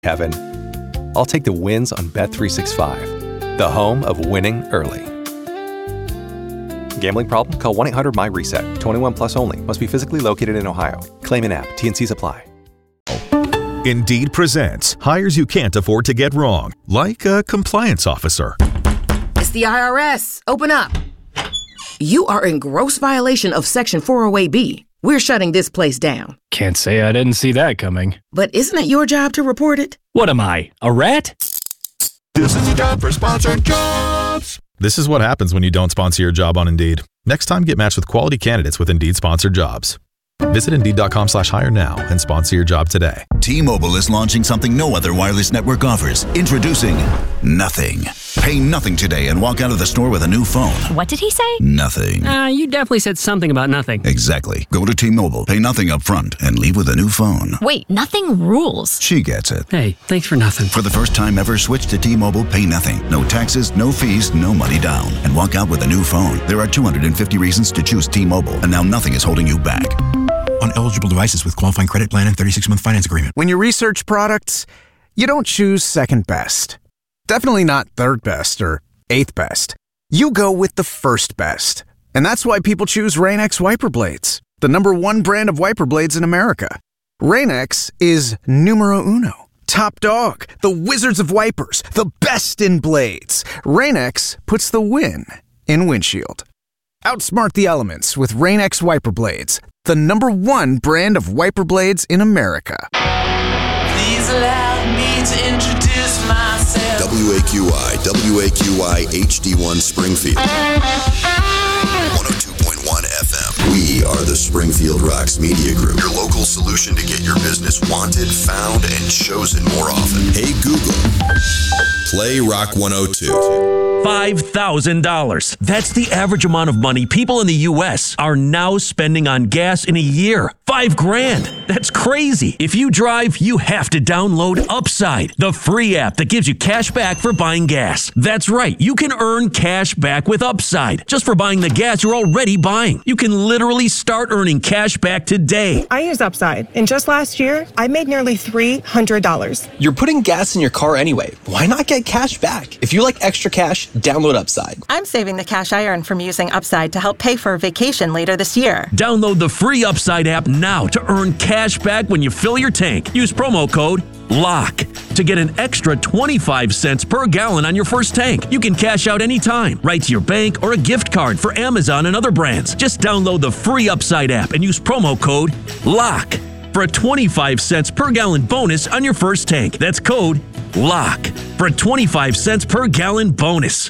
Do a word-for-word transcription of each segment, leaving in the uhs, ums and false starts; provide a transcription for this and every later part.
Heaven. I'll take the wins on Bet three sixty-five, the home of winning early. Gambling problem? Call one eight hundred M Y reset. twenty-one plus only. Must be physically located in Ohio. Claim in app. T N Cs apply. Indeed presents hires you can't afford to get wrong, like a compliance officer. It's the I R S. Open up. You are in gross violation of Section four oh eight B. We're shutting this place down. Can't say I didn't see that coming. But isn't it your job to report it? What am I, a rat? This is a job for sponsored jobs. This is what happens when you don't sponsor your job on Indeed. Next time, get matched with quality candidates with Indeed sponsored jobs. Visit Indeed.com slash hire now and sponsor your job today. T-Mobile is launching something no other wireless network offers. Introducing Nothing. Pay nothing today and walk out of the store with a new phone. What did he say? Nothing. Uh, you definitely said something about nothing. Exactly. Go to T-Mobile, pay nothing up front, and leave with a new phone. Wait, nothing rules. She gets it. Hey, thanks for nothing. For the first time ever, switch to T-Mobile, pay nothing. No taxes, no fees, no money down. And walk out with a new phone. There are two hundred fifty reasons to choose T-Mobile, and now nothing is holding you back. On eligible devices with qualifying credit plan and thirty-six month finance agreement. When you research products, you don't choose second best. Definitely not third best or eighth best. You go with the first best. And that's why people choose Rain-X wiper blades, the number one brand of wiper blades in America. Rain-X is numero uno. Top dog, the wizards of wipers, the best in blades. Rain-X puts the win in windshield. Outsmart the elements with Rain-X wiper blades, the number one brand of wiper blades in America. Please allow me to introduce myself. W A Q I, W A Q I H D one Springfield. one oh two point one F M. We are the Springfield Rocks Media Group, your local solution to get your business wanted, found, and chosen more often. Hey Google, play Rock one oh two. five thousand dollars. That's the average amount of money people in the U S are now spending on gas in a year. Five grand. That's crazy. If you drive, you have to download Upside, the free app that gives you cash back for buying gas. That's right. You can earn cash back with Upside just for buying the gas you're already buying. You can literally start earning cash back today. I use Upside, and just last year, I made nearly three hundred dollars. You're putting gas in your car anyway. Why not get cash back? If you like extra cash, download Upside. I'm saving the cash I earn from using Upside to help pay for a vacation later this year. Download the free Upside app now to earn cash back when you fill your tank. Use promo code LOCK to get an extra twenty-five cents per gallon on your first tank. You can cash out anytime, right to your bank or a gift card for Amazon and other brands. Just download the free Upside app and use promo code LOCK for a twenty-five cents per gallon bonus on your first tank. That's code LOCK for a twenty-five cents per gallon bonus.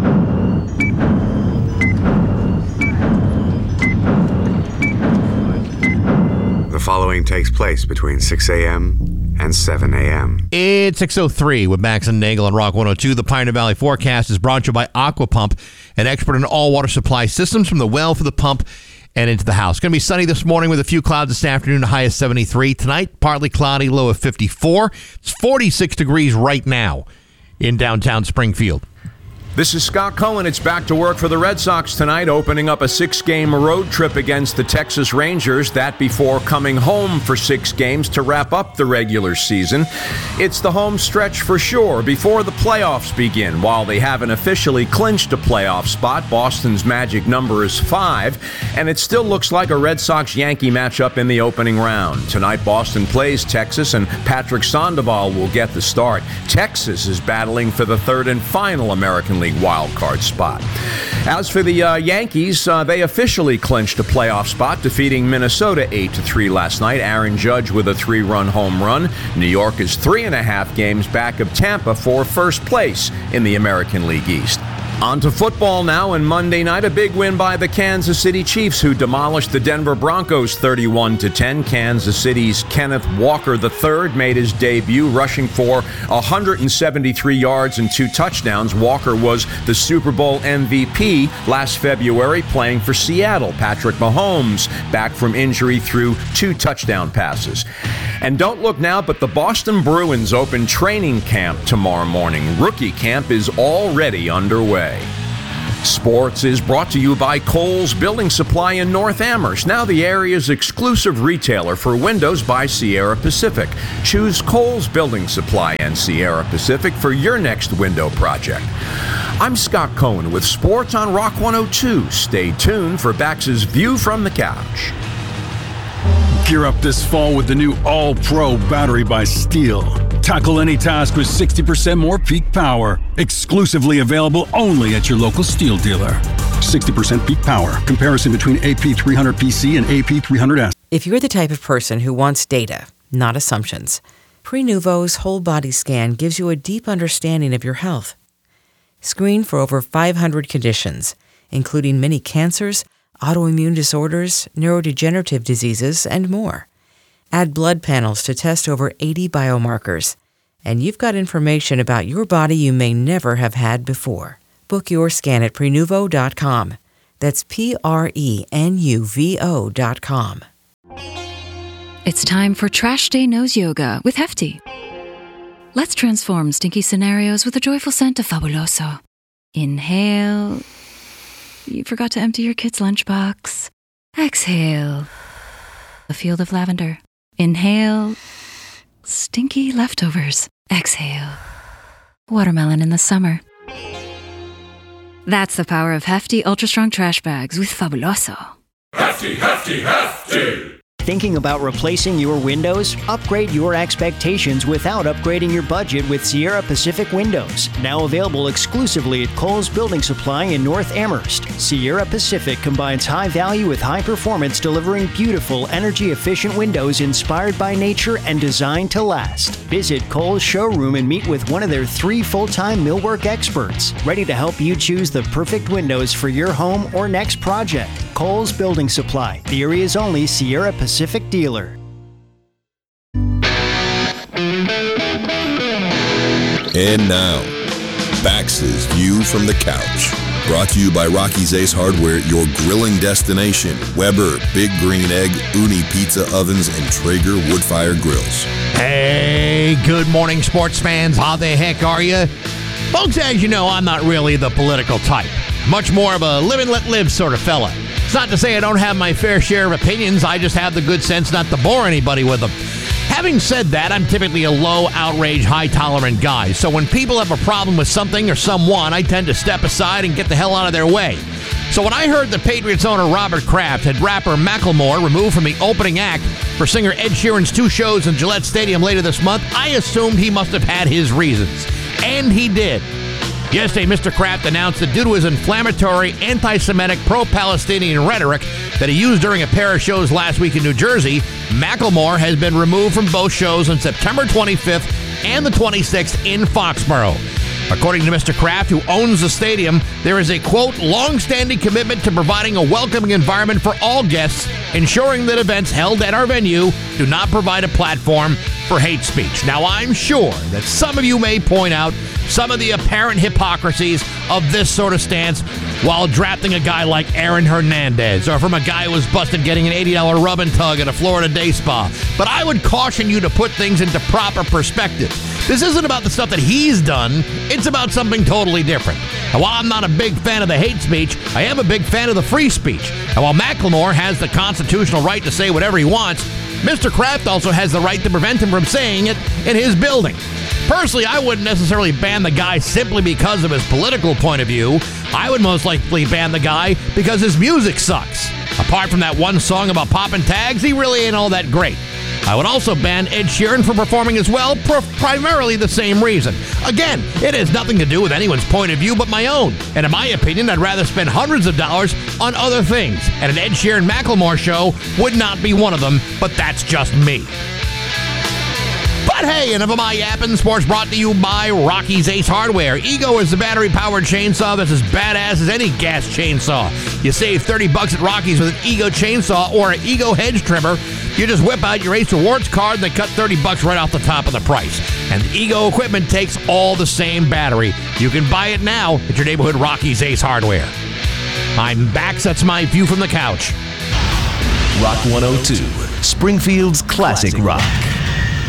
The following takes place between six a.m. and seven a.m. It's six oh three with Max and Nagel on Rock one oh two. The Pioneer Valley forecast is brought to you by Aqua Pump, an expert in all water supply systems from the well for the pump and into the house. It's going to be sunny this morning with a few clouds this afternoon, a high of seventy-three. Tonight, partly cloudy, low of fifty-four. It's forty-six degrees right now in downtown Springfield. This is Scott Cohen. It's back to work for the Red Sox tonight, opening up a six-game road trip against the Texas Rangers. That before coming home for six games to wrap up the regular season. It's the home stretch for sure before the playoffs begin. While they haven't officially clinched a playoff spot, Boston's magic number is five, and it still looks like a Red Sox-Yankee matchup in the opening round. Tonight, Boston plays Texas, and Patrick Sandoval will get the start. Texas is battling for the third and final American League wild card spot. As for the uh, Yankees, uh, they officially clinched a playoff spot, defeating Minnesota eight to three last night. Aaron Judge with a three-run home run. New York is three and a half games back of Tampa for first place in the American League East. On to football now, and Monday night, a big win by the Kansas City Chiefs, who demolished the Denver Broncos thirty-one to ten. Kansas City's Kenneth Walker the third made his debut, rushing for one hundred seventy-three yards and two touchdowns. Walker was the Super Bowl M V P last February, playing for Seattle. Patrick Mahomes, back from injury, threw two touchdown passes. And don't look now, but the Boston Bruins open training camp tomorrow morning. Rookie camp is already underway. Sports is brought to you by Kohl's Building Supply in North Amherst, now the area's exclusive retailer for windows by Sierra Pacific. Choose Kohl's Building Supply and Sierra Pacific for your next window project. I'm Scott Cohen with Sports on Rock one oh two. Stay tuned for Bax's View from the Couch. Gear up this fall with the new All-Pro battery by Steel. Tackle any task with sixty percent more peak power. Exclusively available only at your local Steel dealer. sixty percent peak power. Comparison between A P three hundred P C and A P three hundred S. If you're the type of person who wants data, not assumptions, Prenuvo's whole body scan gives you a deep understanding of your health. Screen for over five hundred conditions, including many cancers, autoimmune disorders, neurodegenerative diseases, and more. Add blood panels to test over eighty biomarkers, and you've got information about your body you may never have had before. Book your scan at Prenuvo dot com. That's P R E N U V O dot com. It's time for Trash Day Nose Yoga with Hefty. Let's transform stinky scenarios with a joyful scent of Fabuloso. Inhale. You forgot to empty your kid's lunchbox. Exhale. A field of lavender. Inhale. Stinky leftovers. Exhale. Watermelon in the summer. That's the power of Hefty Ultra Strong Trash Bags with Fabuloso. Hefty, hefty, hefty! Thinking about replacing your windows? Upgrade your expectations without upgrading your budget with Sierra Pacific Windows. Now available exclusively at Kohl's Building Supply in North Amherst. Sierra Pacific combines high value with high performance, delivering beautiful, energy-efficient windows inspired by nature and designed to last. Visit Kohl's showroom and meet with one of their three full-time millwork experts, ready to help you choose the perfect windows for your home or next project. Kohl's Building Supply, the area's only Sierra Pacific dealer. And now, Bax's View from the Couch. Brought to you by Rocky's Ace Hardware, your grilling destination. Weber, Big Green Egg, Uni Pizza Ovens, and Traeger Woodfire Grills. Hey, good morning, sports fans. How the heck are you? Folks, as you know, I'm not really the political type. Much more of a live and let live sort of fella. It's not to say I don't have my fair share of opinions. I just have the good sense not to bore anybody with them. Having said that, I'm typically a low outrage, high tolerant guy. So when people have a problem with something or someone, I tend to step aside and get the hell out of their way. So when I heard the Patriots owner Robert Kraft had rapper Macklemore removed from the opening act for singer Ed Sheeran's two shows in Gillette Stadium later this month, I assumed he must have had his reasons. And he did. Yesterday, Mister Kraft announced that due to his inflammatory, anti-Semitic, pro-Palestinian rhetoric that he used during a pair of shows last week in New Jersey, Macklemore has been removed from both shows on September twenty-fifth and the twenty-sixth in Foxborough. According to Mister Kraft, who owns the stadium, there is a, quote, long-standing commitment to providing a welcoming environment for all guests, ensuring that events held at our venue do not provide a platform for hate speech. Now, I'm sure that some of you may point out some of the apparent hypocrisies of this sort of stance while drafting a guy like Aaron Hernandez, or from a guy who was busted getting an eighty dollars rub and tug at a Florida day spa. But I would caution you to put things into proper perspective. This isn't about the stuff that he's done. It's about something totally different. And while I'm not a big fan of the hate speech, I am a big fan of the free speech. And while Macklemore has the constitutional right to say whatever he wants, Mister Kraft also has the right to prevent him from saying it in his building. Personally, I wouldn't necessarily ban the guy simply because of his political point of view. I would most likely ban the guy because his music sucks. Apart from that one song about popping tags, he really ain't all that great. I would also ban Ed Sheeran from performing as well, for primarily the same reason. Again, it has nothing to do with anyone's point of view but my own. And in my opinion, I'd rather spend hundreds of dollars on other things. And an Ed Sheeran Macklemore show would not be one of them, but that's just me. But hey, enough of my yapping. Sports brought to you by Rocky's Ace Hardware. Ego is the battery-powered chainsaw that's as badass as any gas chainsaw. You save thirty bucks at Rocky's with an Ego chainsaw or an Ego hedge trimmer. You just whip out your Ace Rewards card and they cut thirty bucks right off the top of the price. And the Ego equipment takes all the same battery. You can buy it now at your neighborhood Rocky's Ace Hardware. I'm back. That's my view from the couch. Rock one oh two, Springfield's classic rock.